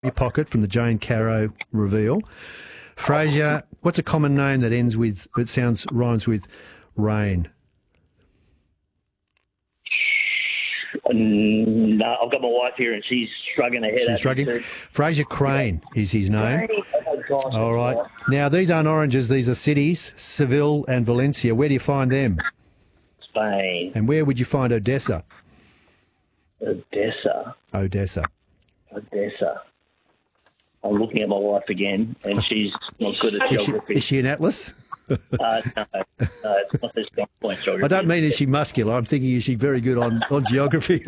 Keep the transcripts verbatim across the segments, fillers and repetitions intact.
your pocket from the Jane Caro reveal. Fraser, what's a common name that ends with, it sounds, rhymes with rain? No, I've got my wife here and she's shrugging her head. She's shrugging. Fraser Crane is his name. All right. Now, these aren't oranges. These are cities, Seville and Valencia. Where do you find them? Spain. And where would you find Odessa? Odessa. Odessa. Odessa. I'm looking at my wife again, and she's not good at Is she, geography. is she an atlas? uh, no, no, it's not her strong point, geography. I don't mean is she muscular. I'm thinking is she very good on, on geography?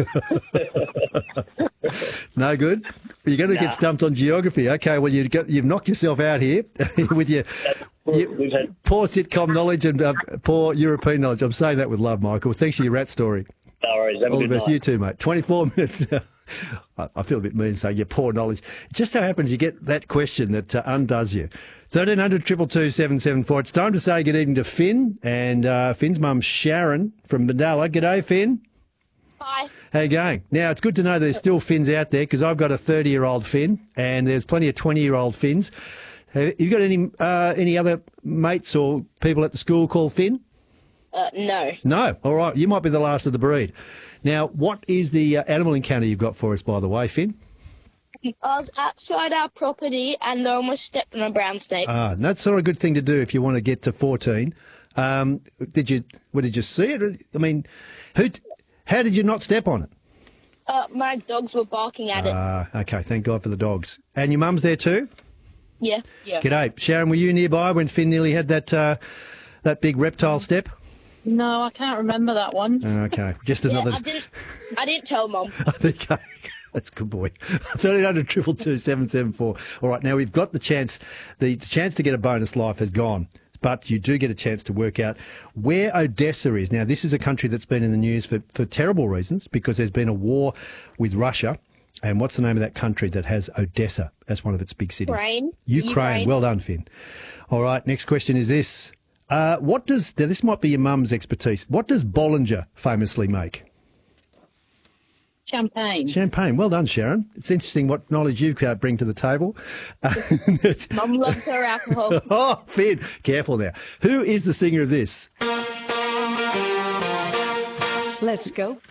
No good? You're going to Nah. get stumped on geography. Okay, well, you got, you've knocked yourself out here with your, your We've had poor sitcom knowledge and uh, poor European knowledge. I'm saying that with love, Michael. Thanks for your rat story. no worries. Have a All the good best. night. You too, mate. twenty-four minutes now. I I feel a bit mean saying your poor knowledge. It just so happens you get that question that uh, undoes you. thirteen hundred, two two two, seven seven four. It's time to say good evening to Finn and uh, Finn's mum, Sharon from Mandala. G'day, Finn. Hi. How you going? Now, it's good to know there's still Finns out there because I've got a thirty-year-old Finn and there's plenty of twenty-year-old Finns. Have you got any uh, any other mates or people at the school called Finn? Uh, no. No. All right. You might be the last of the breed. Now, what is the uh, animal encounter you've got for us, by the way, Finn? I was outside our property and I almost stepped on a brown snake. Ah, and that's not a good thing to do if you want to get to fourteen. Um, did you? What did you see it? I mean, who? How did you not step on it? Uh, my dogs were barking at it. Ah, okay. Thank God for the dogs. And your mum's there too? Yeah. Yeah. G'day, Sharon. Were you nearby when Finn nearly had that uh, that big reptile step? No, I can't remember that one. Okay, just Yeah, another. I didn't. I didn't tell Mum. I think I, that's a good boy. thirteen hundred, two two two, seven seven four. All right, now we've got the chance. The chance to get a bonus life has gone, but you do get a chance to work out where Odessa is. Now, this is a country that's been in the news for, for terrible reasons because there's been a war with Russia. And what's the name of that country that has Odessa as one of its big cities? Ukraine. Ukraine. Ukraine. Well done, Finn. All right, next question is this. Uh, what does, now this might be your mum's expertise, what does Bollinger famously make? Champagne. Champagne. Well done, Sharon. It's interesting what knowledge you uh, bring to the table. Uh, Mum loves her alcohol. oh, Finn, careful now. Who is the singer of this? Let's go.